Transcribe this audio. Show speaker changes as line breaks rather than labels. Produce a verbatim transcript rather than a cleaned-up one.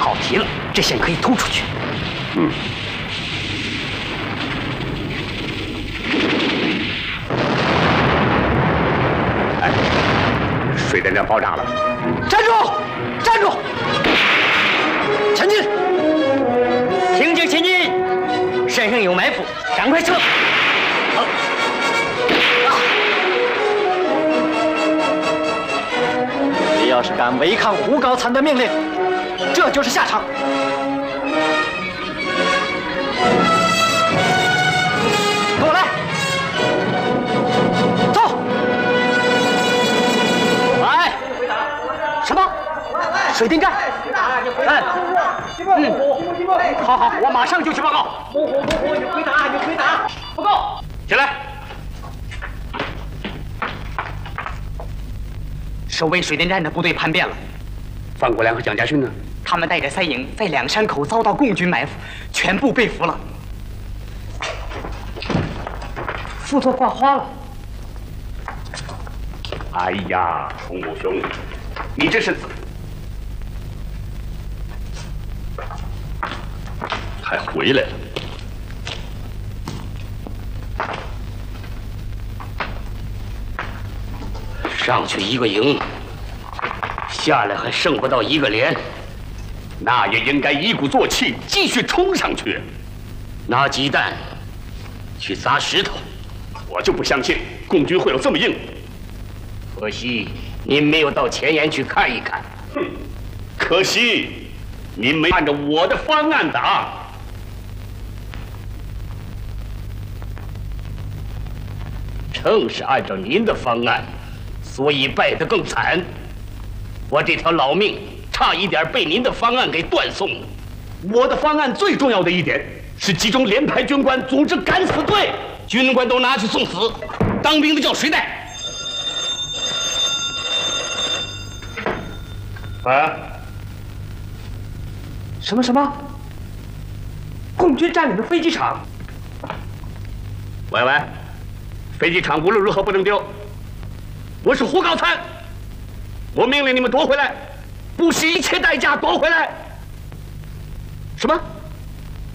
好极了，这线可以突出去。
嗯。哎，水电站爆炸了！
站住！站住！前进！
停止前进！山上有埋伏，赶快撤！好。
你要是敢违抗胡高参的命令，这就是下场。跟我来，走！来，什么？水电站？哎，嗯，好好，我马上就去报告。
模糊模糊，有回答有回答，报告。
起来。
守卫水电站的部队叛变了，
范国良和蒋家勋呢？
他们带着三营在两山口遭到共军埋伏，全部被俘了。副座挂花了。
哎呀，洪武兄，你这是还回来了？
上去一个营，下来还剩不到一个连，
那也应该一鼓作气，继续冲上去。
拿鸡蛋去砸石头，
我就不相信共军会有这么硬。
可惜您没有到前沿去看一看。
哼，可惜您没按照我的方案打。
正是按照您的方案。 所以败得更惨，我这条老命差一点被您的方案给断送了。
我的方案最重要的一点是集中连排军官组织敢死队，
军官都拿去送死，当兵的叫谁带？
啊？
什么什么？共军占领了飞机场。
喂喂，飞机场无论如何不能丢。 我是胡高参，我命令你们夺回来，不惜一切代价夺回来。什么？